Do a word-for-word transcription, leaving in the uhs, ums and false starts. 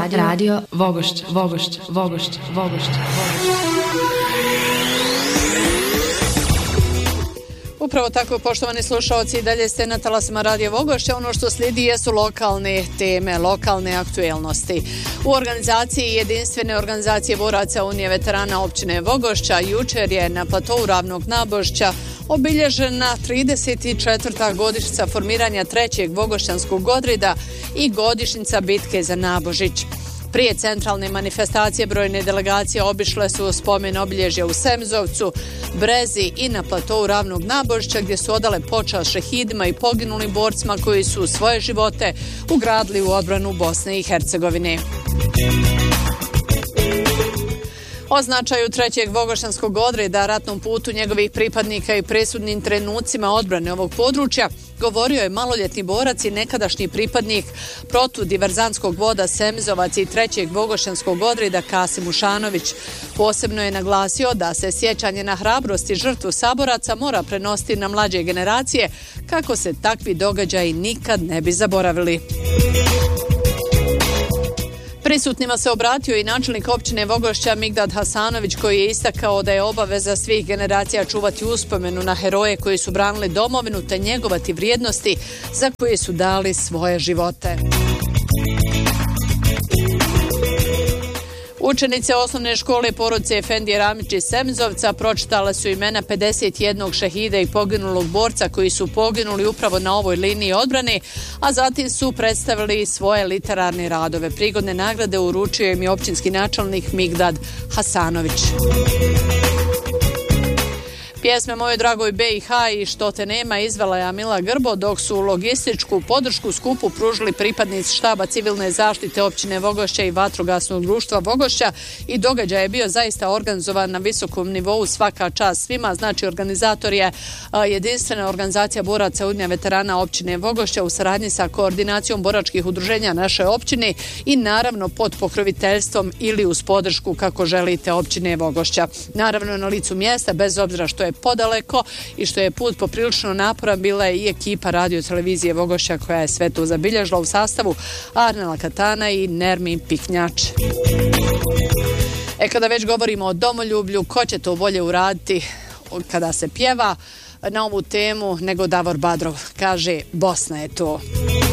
Radio, Radio Vogošć, Vogošć, Vogošć, Vogošć, Vogošć. Upravo tako, poštovani slušalci, i dalje ste na talasima Radio Vogošća. Ono što slijedi jesu lokalne teme, lokalne aktuelnosti. U organizaciji jedinstvene organizacije boraca Unije veterana općine Vogošća jučer je na platovu Ravnog Nabošća obilježena trideset četvrta godišnjica formiranja trećeg vogošćanskog odreda i godišnjica bitke za Nabožić. Prije centralne manifestacije brojne delegacije obišle su spomen obilježja u Semzovcu, Brezi i na platovu Ravnog Nabošća, gdje su odale počast šehidima i poginulim borcima koji su svoje živote ugradili u odbranu Bosne i Hercegovine. O značaju trećeg vogošćanskog odreda, ratnom putu njegovih pripadnika i presudnim trenucima odbrane ovog područja govorio je maloljetni borac i nekadašnji pripadnik protudiverzantskog voda Semzovac i trećeg vogošćanskog odreda Kasim Ušanović. Posebno je naglasio da se sjećanje na hrabrost i žrtvu saboraca mora prenositi na mlađe generacije kako se takvi događaji nikad ne bi zaboravili. Prisutnima se obratio i načelnik općine Vogošća Migdad Hasanović, koji je istakao da je obaveza svih generacija čuvati uspomenu na heroje koji su branili domovinu te njegovati vrijednosti za koje su dali svoje živote. Učenice osnovne škole porodice Efendije Ramić iz Semzovca pročitale su imena pedeset jednog šehida i poginulog borca koji su poginuli upravo na ovoj liniji odbrane, a zatim su predstavili svoje literarne radove. Prigodne nagrade uručio im je općinski načelnik Migdad Hasanović. Pjesme Mojoj dragoj B i H i Što te nema izvela je Amila Grbo, dok su logističku podršku skupu pružili pripadnici štaba civilne zaštite općine Vogošća i vatrogasnog društva Vogošća i događaj je bio zaista organizovan na visokom nivou, svaka čast svima. Znači, organizator je jedinstvena organizacija boraca Unije veterana općine Vogošća u saradnji sa koordinacijom boračkih udruženja naše općine i naravno pod pokroviteljstvom ili uz podršku kako želite općine Vogošća. Naravno, na licu mjesta, bez obzira što je podaleko i što je put poprilično naporan, bila je i ekipa radio televizije Vogošća koja je sve to zabilježila u sastavu Arnela Katana i Nermin Piknjač. E, kada već govorimo o domoljublju, ko će to bolje uraditi kada se pjeva na ovu temu nego Davor Badrov? Kaže, Bosna je to.